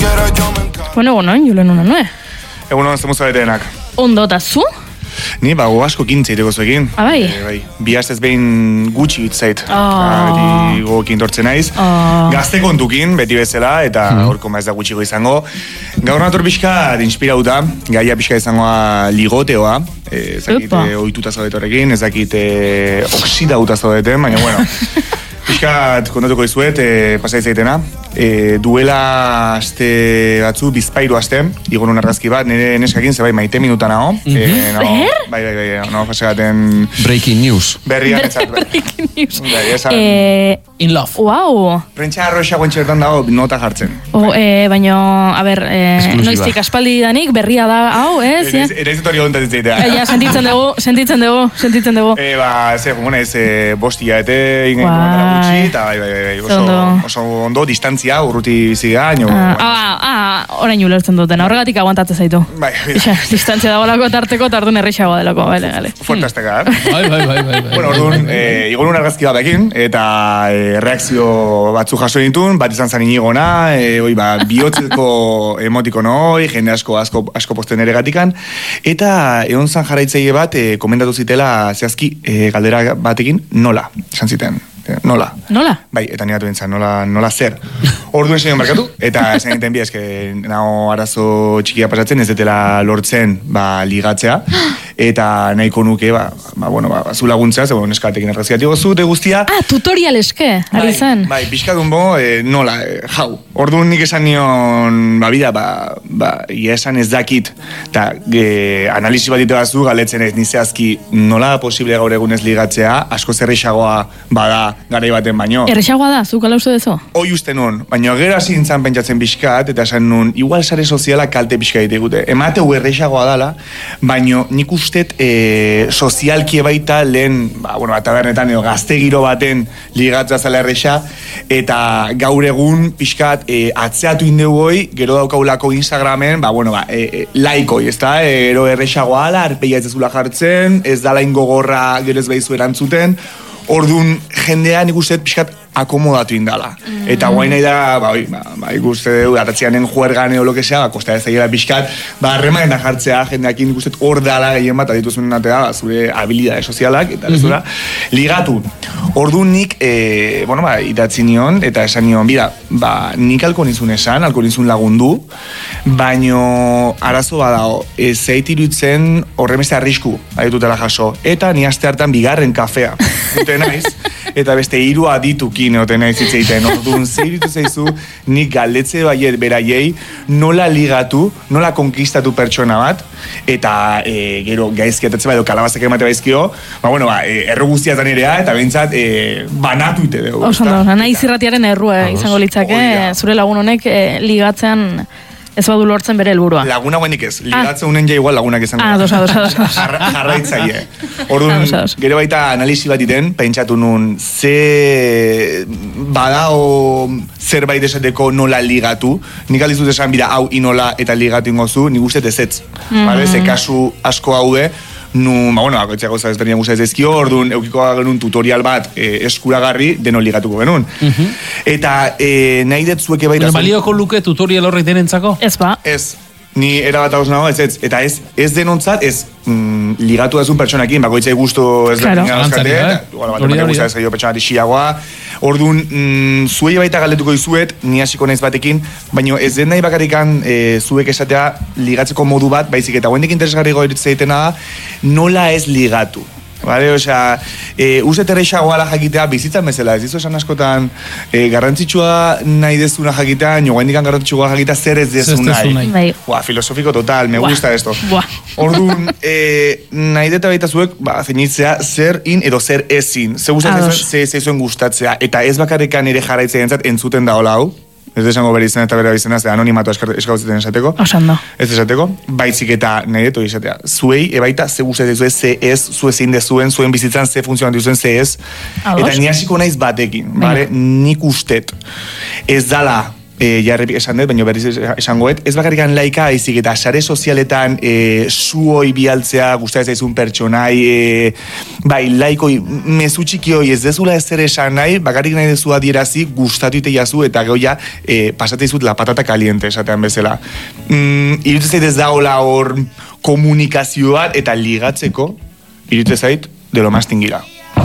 Bueno, Julen una nue. Egunon, zemuza betenak. Ondo, eta zu? Ni, asko kintzeiteko zuekin. Bai? Bai. Bi astez behin gutxi bitzait. Oh. Beti gogokin tortzen naiz. Gazte kontukin, beti bezala, eta horko maiz da gutxiko izango. Gaur nator pixka inspirauta, gaia pixka izangoa ligoteoa. Ezakit ohituta zaudetorrekin, ezakit oksidauta zaudeten, baina bueno. Piskat kontatuko izuet, pasai zaitena. Duela aste batzu, bizpairu aste, igonun argazki bat, nire neskakin zebai maite minuta nago. Bai, pasagaten... Breaking news. Berrian etzat. Breaking news. In love. Wow. Prentsa arroxa guentxertan dago nota jartzen. Baina, a ber, noiztik aspaldi danik, berria da, hau, ez? Eraiz etorri ontat zitzaitea. Ja, sentitzen dugu. Bostia ete, ingaitu gutxi, eta bai, oso ondo, distantzia, urruti biziga, orain ulertzen duten, horregatik aguantatzen zaitu. Bai, distantzia dagoelako tarteko, tardun errexagoa delako, bale. Fuertazteka, Bai. Bueno, orduan, igonun argazki batekin, eta reakzio batzu jaso ditun, bat izan zan inigona, bihotzeko emotikono hoi, jende asko posten ere gatikan, eta egon zan jarraitzeile bat, komendatu zitela zehazki galdera batekin nola, esan ziten. Nola? Bai, eta nigatu bintzen, nola zer. Orduen zein markatu, eta esan egiten bi, eske nago arazo txikia pasatzen, ez detela lortzen ligatzea, eta nahiko nuke, zu laguntzea, zego neskatekin errazkiatiko zu, te guztia. Tutorial eske, ari zen. Bai, pixkatun bo, nola, jau. Orduan nik esan nion, ia esan ez dakit, eta analisi bat ditu bazu, galetzen ez nizehazki, nola posible gaur egun ez ligatzea, asko zerrexagoa bada, garai baten baino. Errexagoa da, zuk ala uste dezo? Hoi uste nun, baina gero hasi nintzen pentsatzen pixkat, eta esan nun, igual sare soziala kalte pixka ditegute. Emateu errexagoa dala, baina nik ustet sozialkie baita lehen, tabernetan edo gazte giro baten ligatzea zela errexa, eta gaur egun pixkat atzeatu indegu hoi, gero daukaulako Instagramen, laikoi, ez da? Ero errexagoa ala, arpeia ez ezula jartzen, ez dala ingogorra gero ez behizu erantzuten, orduan jendea nik uste pixkat akomodatu indala. Eta guain nahi da, ikuste dugu, atatzeanen juergan edo lokesea, kosta ez daigela pixkat, harremanetan jartzea, jendeakin nik uste hor dala gehien bat, adituzun natea, zure habilidade sozialak, eta lezura, ligatu. Orduan nik, idatzi nion, eta esan nion, nik alko nizun esan, alko nizun lagundu, baino arazo badao, zeit iruditzen horremeste arrisku, aditutela jaso, eta ni aste hartan bigarren kafea, dute naiz, eta beste 3 aditukin egoten naiz hitzeiten. Orduan, zeiritu zaizu, nik galdetze baiet beraiei nola ligatu, nola konkistatu pertsona bat, eta gero gaizkiatatze edo kalabazak emate baizkio, erru guztia zanerea, eta behintzat banatu ite dugu. Oso, nahi zirratiaren errua izango litzake, zure lagun honek ligatzean ez badu lortzen bere helburua. Laguna guenik ez, ligatzen unen ja igual lagunak izango. Dos. Jarraitzaile. Orduan, gero baita analisi bat iten, pentsatu nun, ze badao zerbait esateko nola ligatu, nik aldizut esan hau inola eta ligatu ingozu, nik uste ezetz. Ze kasu asko haude, bakoitzak gauza ezberdinak guztiak ezkio, orduan eukiko genuen tutorial bat eskuragarri deno ligatuko genuen. Eta nahi dut zueke baita... Balioko luke tutorial horrek denentzako? Ez ba. Ez. Ni erabat hauz nago, eta ez denontzat, ez ligatu dazun pertsonakin, bakoitzai guztu ez berdinak azkate, bat guztia ez gaio pertsonari xiagoa. Orduan, zuei baita galdetuko izuet, ni hasiko naiz batekin, baina ez den nahi bakarrikan zuek esatea ligatzeko modu bat, baizik eta guendik interesgarri goiritzeitena da, nola ez ligatu. Vale, osea, uste terreixagoa la jakitea bizitzan bezala, ez dizu esan askotan garrantzitsua nahi dezuna jakitea, nio guendikan garrantzitsua jakitea zer ez dezu nahi. Filosofiko total, me gusta esto. Orduan, nahi deta baita zuek, zeinitzea zer in edo zer ezin. Ze gustatzen gustatzea, eta ez bakarrikan ere jarraitzea entzuten da hola hau. Ez desango bere izan eta bere izanaz, anonimato eskauzeten esateko. Osando. Ez esateko, baitzik eta nahi deto izatea. Zuei, ebaita, ze guztetzen zuen, ze ez, zu ezin dezuen, zuen bizitzan, ze funtzionatu zuen, ze ez. Eta ni hasiko naiz batekin, nik ustet. Ez dala jarri esan dut, baina berriz esangoet, ez bakarrikan laika, aizik eta sare sozialetan zuoi bialtzea, gustatzen zaizun pertsonai, bai, laikoi, mezu txikioi ez dezula ezer esan nahi, bakarrik nahi dezu adierazi, gustatu ite jazu, eta goia, pasatzen zut la patata caliente, esatean bezala. Irutzen zait ez da hola hor komunikazio bat, eta ligatzeko, irutzen zait, de lo más tingira.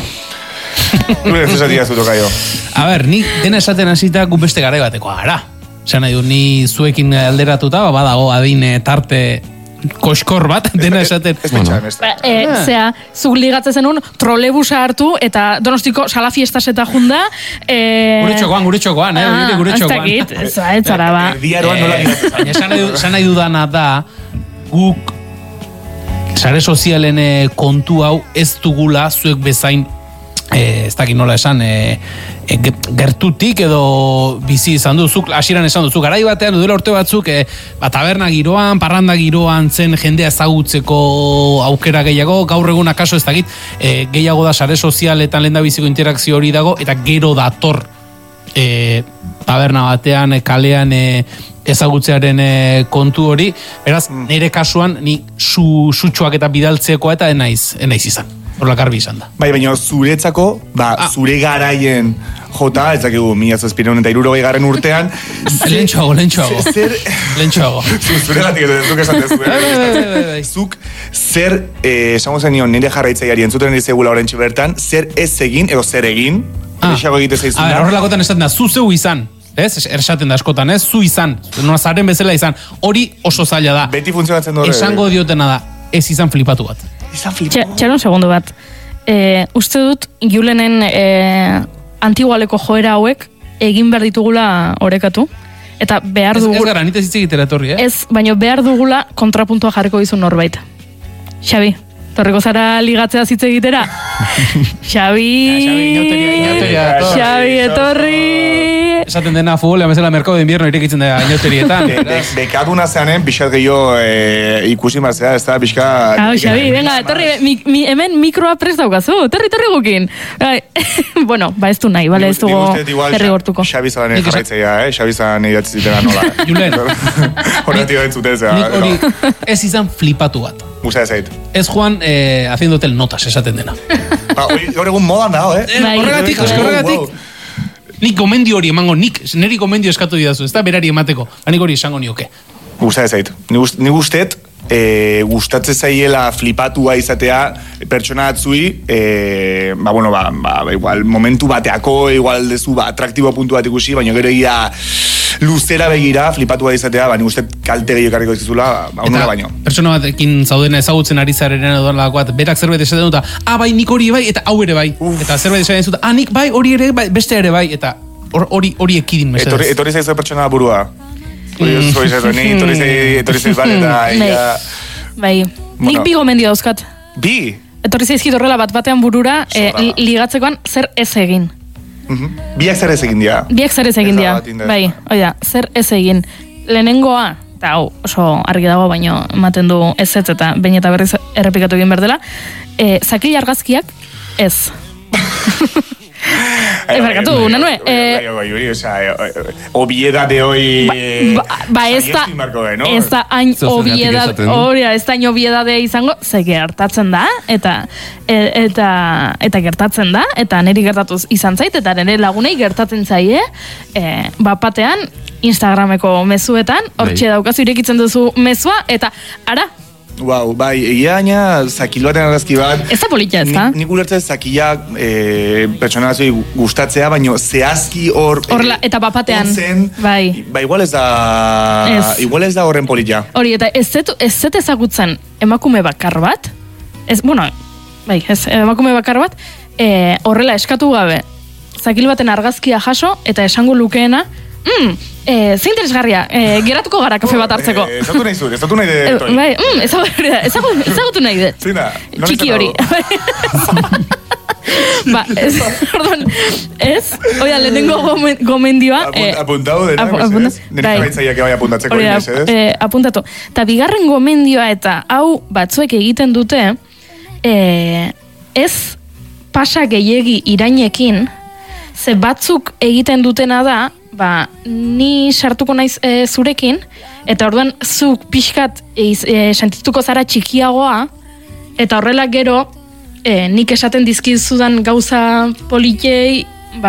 Nure ez esatia zutoka jo. A ber, ni dena esaten hasita gu beste garai bateko gara. Esan nahi du, ni zuekin alderatuta, badago adin tarte koskor bat, dena esaten. Ez pentsan, ez da. Zea, zuk ligatzen zenun, trolebusa hartu, eta Donostiko sala fiestaseta junda. Gure txokoan, gure txokoan. Ez dakit, ez zara, ba. Erdiaroan nola ligatzen. Esan nahi dudana da, guk sare sozialen kontu hau ez dugula zuek bezain ez dakit nola esan gertutik edo bizi izan duzuk, hasieran esan duzuk garai batean, duela urte batzuk taberna giroan, parranda giroan zen jendea ezagutzeko aukera gehiago, gaur egun akaso ez dakit gehiago da sare sozialetan lehendabiziko interakzio hori dago, eta gero dator taberna batean, kalean ezagutzearen kontu hori, beraz, nire kasuan ni sutsuak eta bidaltzekoa eta enaiz izan. Horla garbi izan da. Bai, baina zuretzako, zure garaien jota, ez dakigu, 1760 garren urtean. Lentsuago. Lentsuago. Zure gatik edo, zuk esan dezu. Zuk, zer, esango zen nion, nire jarraitzaiari entzuten dizegula orentxe bertan, zer ez egin, edo zer egin, erexago egite zaizuna. Horrelakotan esaten da, zu zeu izan. Ez, ersaten da askotan, ez, zu izan. Zaren bezala izan. Hori oso zaila da. Beti funtzionatzen dure. Esango diotena da, ez izan flipatu bat. Txaron segundo bat. Uste dut, Julenen antigualeko joera hauek egin behar ditugula orekatu. Eta behar dugula... Ez gara, nite zitze egitera etorri, Ez, baina behar dugula kontrapuntua jarriko dizu norbait. Xabi, torriko zara ligatzea zitze egitera? Xabi, etorri... Esaten dena futbolean bezala merkado de invierno irekitzen da inauterietan. Bekaduna zeanen, pixat gehiago ikusi marzea, ez da, pixka... Xabi, venga, etorri, hemen mikroa prest daukazu, torri gukin. Bueno, ez du nahi, bale, ez dugu herri gortuko. Xabi zanen jarraitzea, Xabi zanen idatzi zitena nola. Julen. Horretio entzuten zea. Nik hori ez izan flipatu bat. Musa ezait. Ez Juan haciendo tel notas esaten dena. Gaur egun modan dago, Horregatik. Nik gomendio hori emango, niri gomendio eskatu didazu, ez da berari emateko, nik hori esango nioke. Gusta ezait. Ni gustet, gustatzen zaiela flipatua izatea pertsona atzui, igual momentu bateako, igual dezu, atraktibo puntu bat ikusi, baina gero egia luzera begira, flipatua izatea, ni gustet kalte gehiago karriko dizizula, onura baino. Pertsona batekin zaudena ezagutzen ari zaren edoan lakoat, berak zerbait esaten dut, bai, nik hori bai, eta hau ere bai. Eta zerbait esaten dut, nik bai, hori ere bai, beste ere bai, eta hori ekidin mesedez. Etorri zaizu pertsona burua. Etorri zaiz bat, eta... Bai, nik bi gomendio dauzkat. Bi? Etorri zaizkit horrela bat batean burura, ligatzekoan zer ez egin. Biak zer ez egin dira. Biak zer ez egin dira, bai, oida, zer ez egin. Lehenengoa, eta hau oso argi dago, baino ematen du ez eta behin eta berriz errepikatu egin berdela, zakil argazkiak ez. Barkatu, nanue. Obiedade hoi... Ez da hain obiedadea izango, ze gertatzen da, eta gertatzen da, eta niri gertatuz izan zait, eta nire lagunei gertatzen zaie, batean, Instagrameko mezuetan, hortxe daukazu irekitzen duzu mezua, eta ara, Wow, bai, egia gaina zakil baten argazki bat. Ez da politia, ez da? Nik ulertzen zakilak pertsona batzui gustatzea, baina zehazki hor... Eta bapatean. Bai. Ba, igual ez da horren politia. Hori, eta ez zet ezagutzen emakume bakar bat, emakume bakar bat, horrela eskatu gabe, zakil baten argazkia jaso, eta esango lukeena, ze interesgarria, geratuko gara kafe bat hartzeko. Ezatu nahi de... Bai, ezagutu nahi de. Zina, txiki hori. Oia, lehenengo gomendioa... Apuntau dena, mesedez? Nire jarraitzaiak bai apuntatzeko hori, mesedez? Apuntatu. Ta bigarren gomendioa eta hau batzuek egiten dute, ez pasa gehiegi irainekin, ze batzuk egiten dutena da, ni sartuko naiz zurekin, eta orduan zuk pixkat sentituko zara txikiagoa, eta horrela gero, nik esaten dizkizudan gauza politei,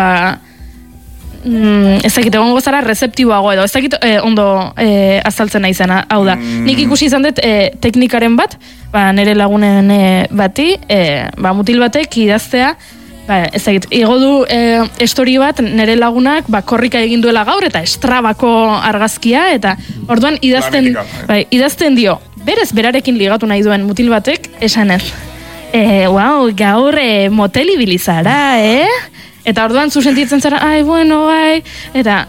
ez dakit egongo zara rezeptiboago edo, ez dakit ondo azaltzen naizena, hau da. Nik ikusi izan dut teknikaren bat, nire lagunen bati, mutil batek idaztea, ez dakit, igo du estori bat nire lagunak korrika egin duela gaur eta Strabako argazkia, eta orduan idazten dio, berez berarekin ligatu nahi duen mutil batek, esanez, gaur motel ibilizara, Eta orduan zu sentitzen zara, eta,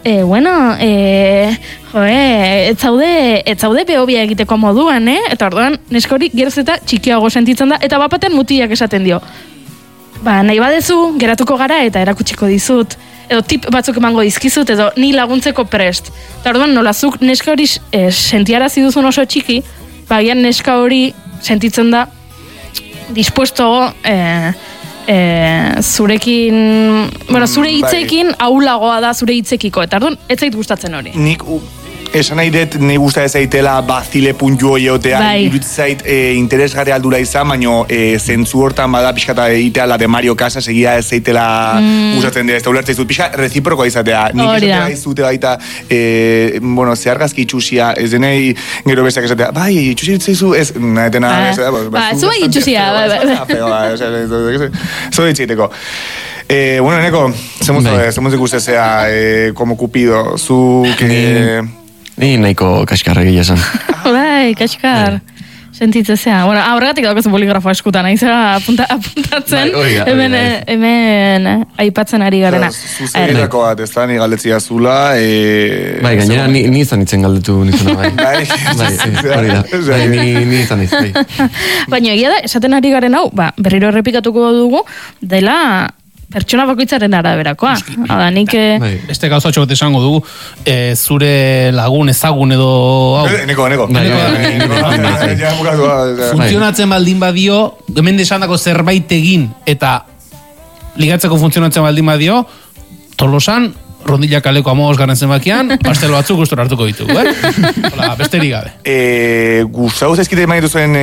ez zaude behobia egiteko moduan, Eta orduan, neska hori geroz eta txikiago sentitzen da, eta bapaten mutilak esaten dio. Nahi badezu, geratuko gara eta erakutsiko dizut, edo tip batzuk emango dizkizut, edo ni laguntzeko prest. Eta orduan, nolazuk neska hori sentiarazi duzun oso txiki, bagian neska hori sentitzen da dispuesto zurekin, zure hitzekin aulagoa da zure hitzekiko, eta orduan, ez zait gustatzen hori. Nik esan nahi dut, nahi gusta ez zaitela bazile puntu hori egotea, irutzait interesgarri aldura izan, baino zentzu hortan bada pixkata egitea la de Mario Casas, egia ez zaitela gustatzen dira, ez da ulertzen zut, pixka reziprokoa izatea. Nik esatea izute baita, zehargazki itxusia, ez denei gero bestak esatea, itxusia itzaizu, ez, nahetena, zuba itxusia, zo ditzeiteko. Neko, zemuz ikustezea como Cupido, zuk... Ni nahiko kaskarra gila esan. Kaskar. Sentitzezea. Horregatik daukazu poligrafoa eskutan, aizera apuntatzen, hemen aipatzen ari garena. Zuzegitako bat, ez da, ni galdetzia zula. Gainera, ni izan itzen galdetu nizuna, hori da. Ni izan iz, Baina, egia da, esaten ari garen hau, berriro errepikatuko dugu, dela... Pertsona bakoitzaren araberakoa. Beste gauzatxo bat esango dugu, zure lagun ezagun edo... Neko. Funtzionatzen baldin badio, hemen desandako zerbait egin, eta ligatzeko funtzionatzen baldin badio, Tolosan, Rondilla kaleko 15 zenbakian, pastelo batzuk gustora hartuko ditugu, Hola, besterik gabe. Gustau zezkite eman dituzuen,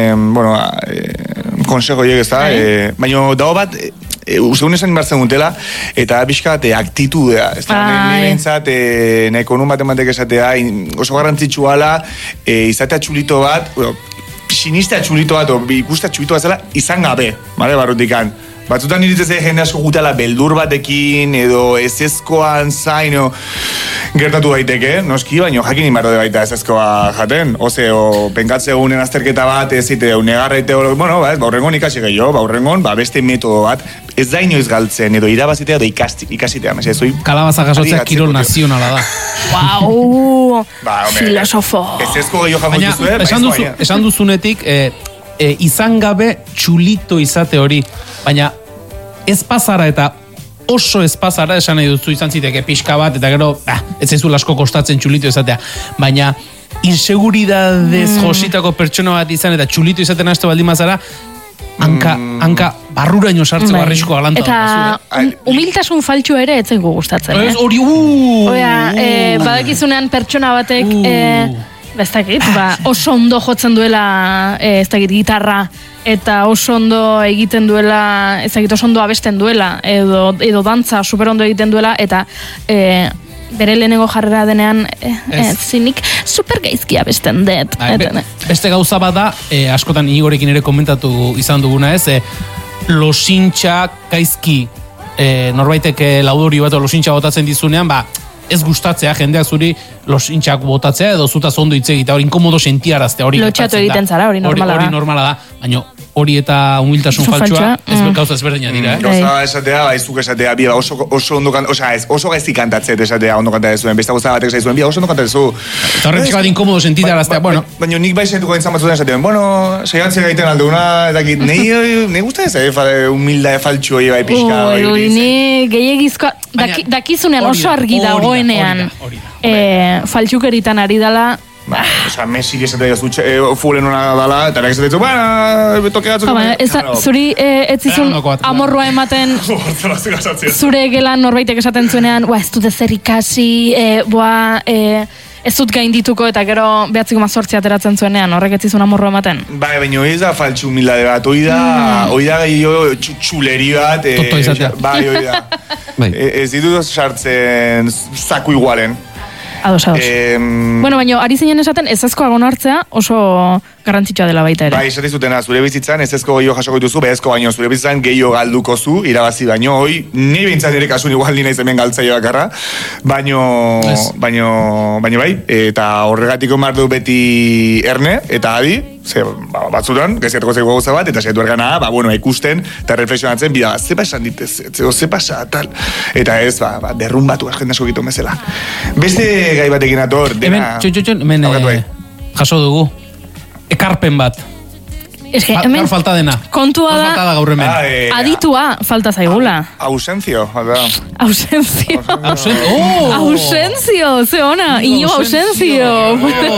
konsejo hiek ez da, baina dago bat, segun esan inbartzen dutela, eta pixkat aktitudea. Nire bintzat, nahiko nun bat ematek esatea, oso garrantzitsuala, izatea txulito bat, sinistea txulito bat, ikustea txulito bat zela, izan gabe, barrutikan. Batzutan iritzeze jende asko gutela beldur batekin, edo ezezkoan zain, gertatu daiteke, noski, baina jakin inbarro de baita ezezkoa jaten. O penkatze egunen azterketa bat, ez zite, negarraite, baurrengon ikasi gehiago, baurrengon, beste metodo bat, ez da inoiz galtzen, edo irabazitea, edo ikasitea. Kalabaza jasotzea kirol nazionala da. Wow, filosofo. Ezezko gehiago jango duzue, esan duzunetik, izan gabe txulito izate hori, baina ez pasara eta oso ez pasara esan nahi duzu izan ziteke pixka bat, eta gero, ez zaizu asko kostatzen txulito izatea, baina inseguridadez jositako pertsona bat izan eta txulito izaten hastu baldin mazara, hanka barruraino sartzeko arrisko galanta. Eta humiltasun faltxu ere ez zaigu gustatzen. Hori, badakizunean pertsona batek, oso ondo jotzen duela, gitarra, eta oso ondo egiten duela, oso ondo abesten duela, edo dantza super ondo egiten duela, eta bere lehenengo jarrera denean, zinik super gaizki abesten dut. Beste gauza bada, askotan Igorekin ere komentatu izan duguna ez, losintxa gaizki, norbaitek laudori bat losintxa botatzen dizunean, ez gustatzea, jendeak zuri losintxak botatzea, edo zutaz ondo hitz egitea, hori inkomodo sentiaraztea, hori lotxatu egiten zara, hori normala da. Hori normala da, baina hori eta humiltasun faltsua, ez gauza ezberdina dira, Gauza esatea, izuk esatea, oso ondo oso gaizki kantatzet esatea ondo kantatzezuen, besta gauza batek esaizuen, oso ondo kantatzezuen. Eta horretik bat inkomodo sentiaraztea, bueno. Baina nik bai sentuko dintzen batzuten esatean, segantzea gaiten aldeguna, edakit, nahi gusta ez, humilda faltsu hori bai pixka. Ni gehiagizkoa, dakizunean oso argi dagoenean faltsukeritan ari dela, Osa, Messi esatea fulen hona dala, eta berak esatea, bueno, toke batzuk. Zuri etzizun amorrua ematen zure gelan norbaitek esaten zuenean, ez dute zer ikasi, ez dut gaindituko eta gero 9,8 ateratzen zuenean, horrek etzizun amorrua ematen. Bai, baina hori da faltsu humildade bat, hori da gehiago txuleri bat. Toto izatea. Bai, hori da. Ez ditut sartzen zaku igualen. Ados. Bueno, baina ari zinen esaten ezezko agon hartzea oso garrantzitsua dela baita ere. Bai, esate zutena, zure bizitzan ezezko gehiago jasoko dituzu, behezko baino zure bizitzan gehiago galduko zu, irabazi baino, hoi, ni behintzat ere kasun igual nina izemen galtzaio bakarra, baino bai, eta horregatiko mardu beti erne, eta adi, batzutan, geziatuko zeigu gauza bat, eta zeitu ergana, ikusten, eta reflexionatzen, bida, ze pasan ditez, ze pasa, tal, eta ez, derrumbatu jende asko gitu bezala. Beste gai batekin ator, dena... Hemen, jaso dugu. Ekarpen bat. Eske, hemen... falta dena. Kontua da... Falta da gaur hemen. Aditua falta zaigula. Ausenzio. Ausenzio, ze ona. Inigo Ausenzio.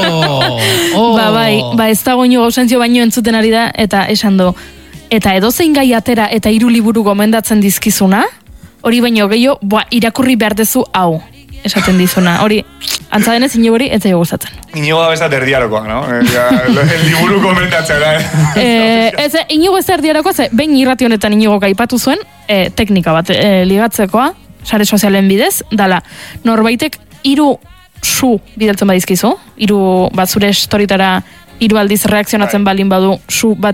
Bai, ez dago Inigo Ausenzio baino entzuten ari da, eta esan du. Eta edozein gai atera eta 3 liburu gomendatzen dizkizuna, hori baino gehiago, irakurri behar dezu hau. Esaten dizuna, hori, antzadenez Inigo hori ez zaio gustatzen. Inigo da bezat erdiarokoa, no? El liburu komentatzen, Inigo ez erdiarokoa, behin irrati honetan Inigo gaipatu zuen, teknika bat ligatzekoa, sare sozialen bidez, dala, norbaitek 3 su bidaltzen badizkizu, 3 bat zure storitara 3 aldiz reakzionatzen balin badu su bat